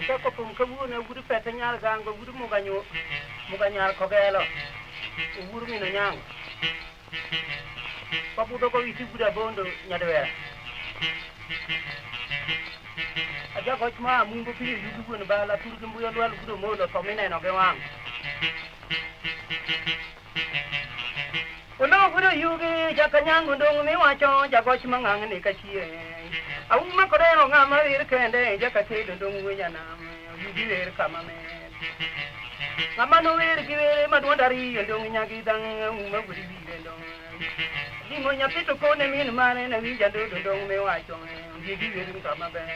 ko pum ka bu na gudu pete nyar gang go gudu mu ganyar ko gelo wuru mi no nyang ko bu do ko iti guda bondo nyadwe aja ko ma mu mbo pili yudu bu na bala turgu mbu yo lwal gudu mo do to mi ne no ge wang Uno gudu yugi jakanyangu ndong mi wacho jago chimangang ni kachie au makoreno ngama ir kende jakate ndong winyana yugi ir kama me ngama no ir kiwe madwandari ndong nyagi dang uma gudi bire ndong dingo nyapito kone min mane na winja ndong mi wacho yugi ir kama be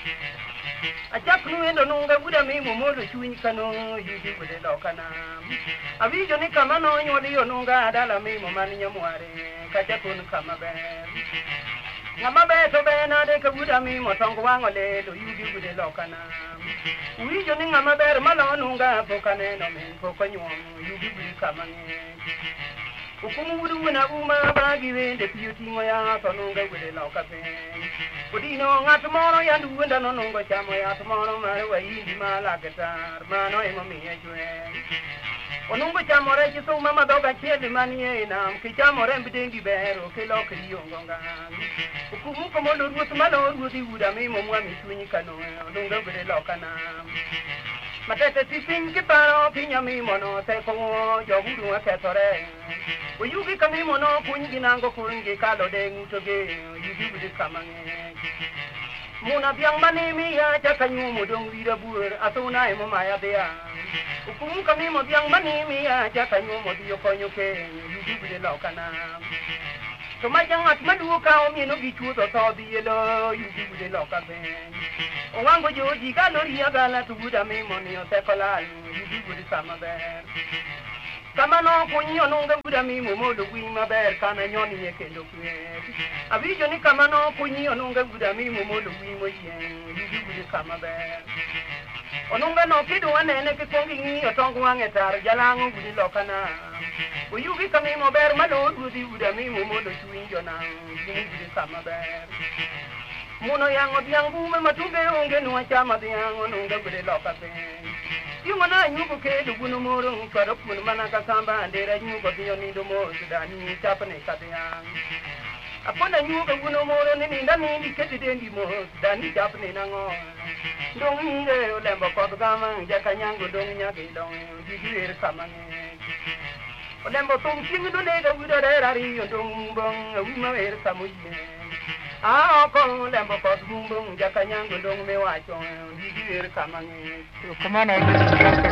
Ajak nuendo nunga guda mi momodo chuny kano yugi gude lokana Avijo ni kama no nyodi yo nunga dala mi momani nyamware kacha kun kama be Ngama be to be na de ka guda mi motongo wango le do yugi gude lokana Uijo ni ngama be malo nunga pokane no mi pokanyom yugi gude kama nge Ukumu gudu wina uma bagi wende piyuti ngoya to nunga gude lokape Udino ngatumoro ya nduwenda no nungo chamo ya tumoro mare wa indi malagatar mano imo miye jwe Onungo chamo re chiso mama doga chede maniye nam kichamo re mbidengi bero kilo kriyongonga Ukumu komodo rutu malo ruti uda mimo mwami chunyi kano nunga gude lokana Matete tipin kiparo pinya mimo no teko jogudu wa ketore Uyugi kamimo no kungi nango kungi kalo de ngutoge yugi gude kamange Muna biang mani mi ya jakanyu mudong vida bur asuna emo maya bea Ukum kamimo biang mani mi ya jakanyu modiyo konyoke yugi gude lokana Tumajang at madu ka o mino bichu to bielo yugi gude lokabe Owango joji kalori ya gala tuguda mimo ni o tekola yugi gude samaber Kama no kunyo nunga guda mi momodo wima ber kana nyoni yekendo kwe Avijo ni kama no kunyo nunga guda mi momodo wimo yen yugi gude kama ber Onunga no kidu wanene kikongi ngi otongu wangetar jalango gude lokana Uyugi kami mo ber malo gudi guda mi momodo chuinjo na yugi gude kama ber Muno yango biang bume matuge onge nuwa chama biang onunga gude lokabe Yumana nyugo ke duguno moro karop mun manaka samba ndera nyugo biyo nindo mo sudani chapane kadya Apona nyugo guno moro ni ndani ndikete dendi mo sudani chapane nango Ndong nge olembo kodgama jakanyango dong nyage dong gigier kamane Olembo tung chingu nega widore rari ndong bong wima er kamuye ko lembo kod bumbung jakanyango dong me wacho gigier kamane Kamano